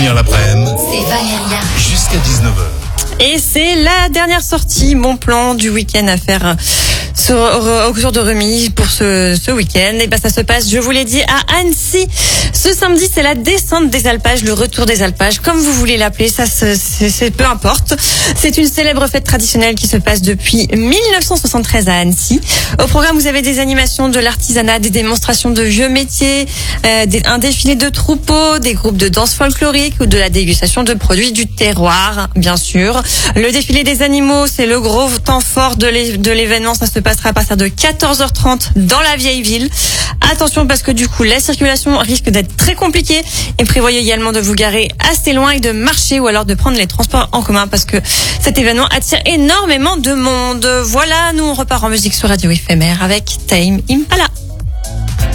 finir l'après-midi. C'est Valéria. Jusqu'à 19h. Et c'est la dernière sortie, mon plan du week-end à faire au jour de remise pour ce week-end. Et ben ça se passe, je vous l'ai dit, à Annecy. Ce samedi, c'est la descente des alpages, le retour des alpages, comme vous voulez l'appeler, ça c'est peu importe. C'est une célèbre fête traditionnelle qui se passe depuis 1973 à Annecy. Au programme, vous avez des animations, de l'artisanat, des démonstrations de vieux métiers, un défilé de troupeaux, des groupes de danse folklorique ou de la dégustation de produits du terroir, bien sûr. Le défilé des animaux, c'est le gros temps fort de l'événement. Ça se passera à partir de 14h30 dans la vieille ville. Attention parce que du coup, la circulation risque d'être très compliquée et prévoyez également de vous garer assez loin et de marcher ou alors de prendre les transports en commun parce que cet événement attire énormément de monde. Voilà, nous on repart en musique sur Radio Éphémère avec Tame Impala.